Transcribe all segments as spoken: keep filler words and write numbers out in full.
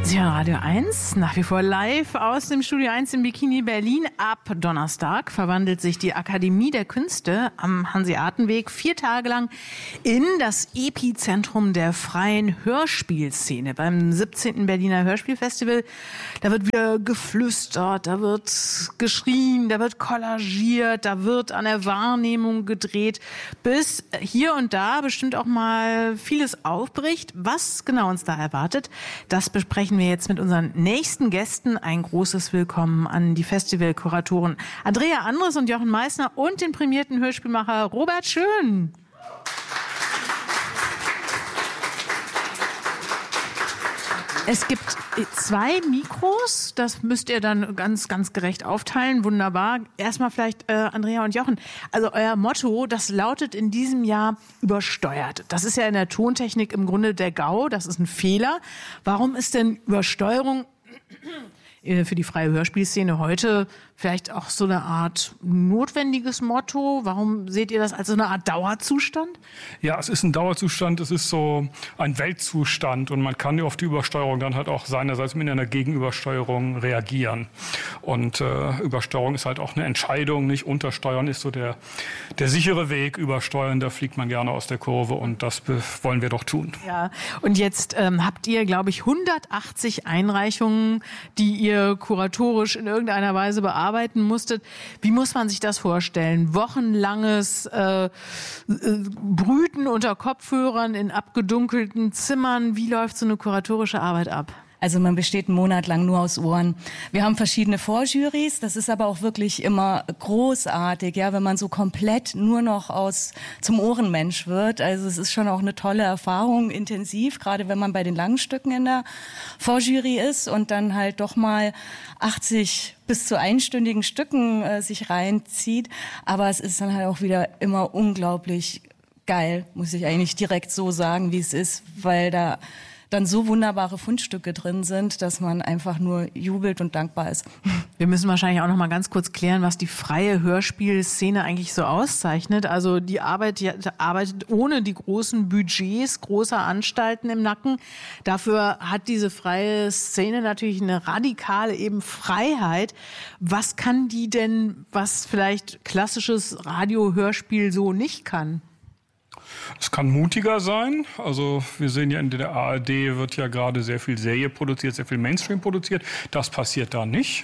Sie hören Radio eins, nach wie vor live aus dem Studio eins in Bikini Berlin. Ab Donnerstag verwandelt sich die Akademie der Künste am Hanseatenweg vier Tage lang in das Epizentrum der freien Hörspielszene. Beim siebzehnten Berliner Hörspielfestival, da wird wieder geflüstert, da wird geschrien, da wird kollagiert, da wird an der Wahrnehmung gedreht, bis hier und da bestimmt auch mal vieles aufbricht. Was genau uns da erwartet, das besprechen wir jetzt mit unseren nächsten Gästen. Ein großes Willkommen an die Festivalkuratoren Andrea Andres und Jochen Meissner und den prämierten Hörspielmacher Robert Schön. Es gibt zwei Mikros, das müsst ihr dann ganz, ganz gerecht aufteilen. Wunderbar. Erstmal vielleicht äh, Andrea und Jochen. Also euer Motto, das lautet in diesem Jahr übersteuert. Das ist ja in der Tontechnik im Grunde der GAU, das ist ein Fehler. Warum ist denn Übersteuerung für die freie Hörspielszene heute vielleicht auch so eine Art notwendiges Motto? Warum seht ihr das als so eine Art Dauerzustand? Ja, es ist ein Dauerzustand, es ist so ein Weltzustand und man kann auf die Übersteuerung dann halt auch seinerseits mit einer Gegenübersteuerung reagieren. Und äh, Übersteuerung ist halt auch eine Entscheidung, nicht untersteuern ist so der, der sichere Weg. Übersteuern, da fliegt man gerne aus der Kurve und das wollen wir doch tun. Ja, und jetzt ähm, habt ihr, glaube ich, hundertachtzig Einreichungen, die ihr kuratorisch in irgendeiner Weise bearbeiten musstet. Wie muss man sich das vorstellen? Wochenlanges äh, äh, Brüten unter Kopfhörern in abgedunkelten Zimmern. Wie läuft so eine kuratorische Arbeit ab? Also man besteht einen Monat lang nur aus Ohren. Wir haben verschiedene Vorjurys, das ist aber auch wirklich immer großartig, ja, wenn man so komplett nur noch aus zum Ohrenmensch wird. Also es ist schon auch eine tolle Erfahrung, intensiv, gerade wenn man bei den langen Stücken in der Vorjury ist und dann halt doch mal achtzig bis zu einstündigen Stücken äh, sich reinzieht. Aber es ist dann halt auch wieder immer unglaublich geil, muss ich eigentlich direkt so sagen, wie es ist, weil da dann so wunderbare Fundstücke drin sind, dass man einfach nur jubelt und dankbar ist. Wir müssen wahrscheinlich auch noch mal ganz kurz klären, was die freie Hörspielszene eigentlich so auszeichnet. Also die Arbeit, die arbeitet ohne die großen Budgets großer Anstalten im Nacken. Dafür hat diese freie Szene natürlich eine radikale eben Freiheit. Was kann die denn, was vielleicht klassisches Radio-Hörspiel so nicht kann? Es kann mutiger sein. Also wir sehen ja in der A R D wird ja gerade sehr viel Serie produziert, sehr viel Mainstream produziert. Das passiert da nicht.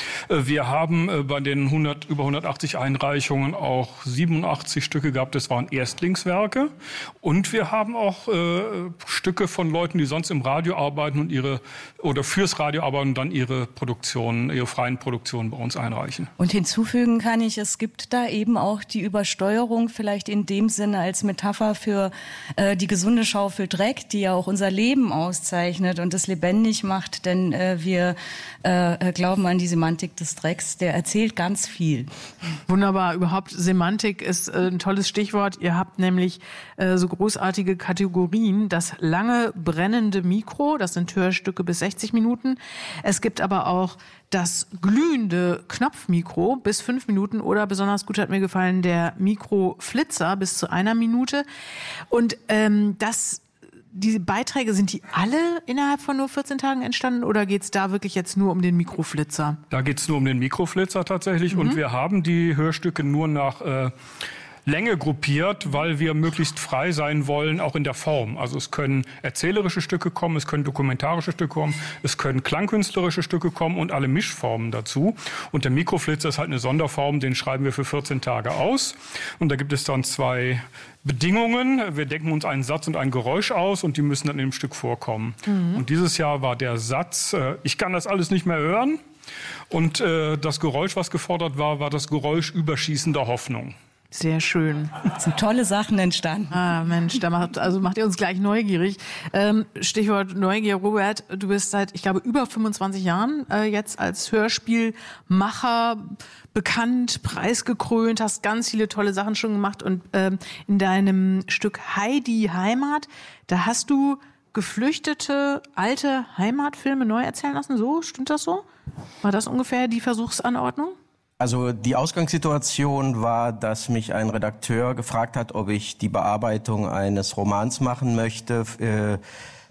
Wir haben bei den hundert, über hundertachtzig Einreichungen auch siebenundachtzig Stücke gehabt. Das waren Erstlingswerke. Und wir haben auch äh, Stücke von Leuten, die sonst im Radio arbeiten und ihre oder fürs Radio arbeiten und dann ihre Produktionen, ihre freien Produktionen bei uns einreichen. Und hinzufügen kann ich, es gibt da eben auch die Übersteuerung vielleicht in dem Sinne als Metapher für äh, die gesunde Schaufel Dreck, die ja auch unser Leben auszeichnet und es lebendig macht, denn äh, wir äh, glauben an die Semantik des Drecks, der erzählt ganz viel. Wunderbar, überhaupt Semantik ist äh, ein tolles Stichwort. Ihr habt nämlich äh, so großartige Kategorien, das lange brennende Mikro, das sind Hörstücke bis sechzig Minuten. Es gibt aber auch das glühende Knopfmikro bis fünf Minuten oder besonders gut hat mir gefallen der Mikroflitzer bis zu einer Minute. Und ähm, das, diese Beiträge, sind die alle innerhalb von nur vierzehn Tagen entstanden oder geht es da wirklich jetzt nur um den Mikroflitzer? Da geht es nur um den Mikroflitzer tatsächlich mhm. und wir haben die Hörstücke nur nach äh, Länge gruppiert, weil wir möglichst frei sein wollen, auch in der Form. Also es können erzählerische Stücke kommen, es können dokumentarische Stücke kommen, es können klangkünstlerische Stücke kommen und alle Mischformen dazu. Und der Mikroflitzer ist halt eine Sonderform, den schreiben wir für vierzehn Tage aus. Und da gibt es dann zwei Bedingungen. Wir denken uns einen Satz und ein Geräusch aus und die müssen dann in dem Stück vorkommen. Mhm. Und dieses Jahr war der Satz, äh, ich kann das alles nicht mehr hören. Und äh, das Geräusch, was gefordert war, war das Geräusch überschießender Hoffnung. Sehr schön. Es sind tolle Sachen entstanden. Ah, Mensch, da macht, also macht ihr uns gleich neugierig. Ähm, Stichwort Neugier, Robert, du bist seit, ich glaube, über fünfundzwanzig Jahren äh, jetzt als Hörspielmacher bekannt, preisgekrönt, hast ganz viele tolle Sachen schon gemacht und ähm, in deinem Stück Heidi Heimat, da hast du geflüchtete alte Heimatfilme neu erzählen lassen. So, stimmt das so? War das ungefähr die Versuchsanordnung? Also die Ausgangssituation war, dass mich ein Redakteur gefragt hat, ob ich die Bearbeitung eines Romans machen möchte, äh,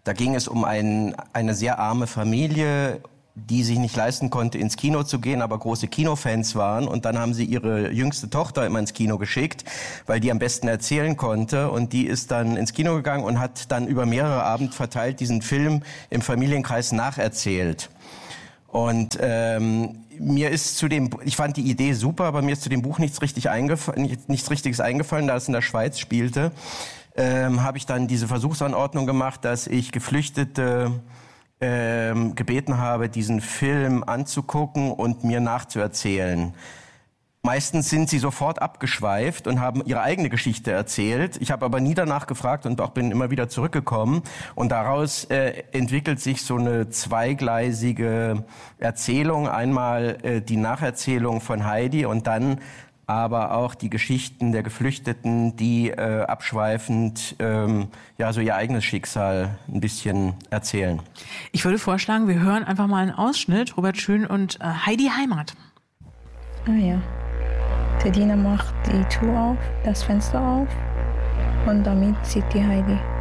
Da ging es um ein, eine sehr arme Familie, die sich nicht leisten konnte, ins Kino zu gehen, aber große Kinofans waren. Und dann haben sie ihre jüngste Tochter immer ins Kino geschickt, weil die am besten erzählen konnte. Und die ist dann ins Kino gegangen und hat dann über mehrere Abend verteilt diesen Film im Familienkreis nacherzählt. Und ähm, mir ist zu dem, ich fand die Idee super, aber mir ist zu dem Buch nichts richtig eingefallen, nichts, nichts Richtiges eingefallen, da es in der Schweiz spielte. Ähm, habe ich dann diese Versuchsanordnung gemacht, dass ich Geflüchtete ähm, gebeten habe, diesen Film anzugucken und mir nachzuerzählen. Meistens sind sie sofort abgeschweift und haben ihre eigene Geschichte erzählt. Ich habe aber nie danach gefragt und auch bin immer wieder zurückgekommen. Und daraus äh, entwickelt sich so eine zweigleisige Erzählung. Einmal äh, die Nacherzählung von Heidi und dann aber auch die Geschichten der Geflüchteten, die äh, abschweifend ähm, ja so ihr eigenes Schicksal ein bisschen erzählen. Ich würde vorschlagen, wir hören einfach mal einen Ausschnitt. Robert Schön und äh, Heidi Heimat. Ah ja. Der Diener macht die Tür auf, das Fenster auf und damit sieht die Heidi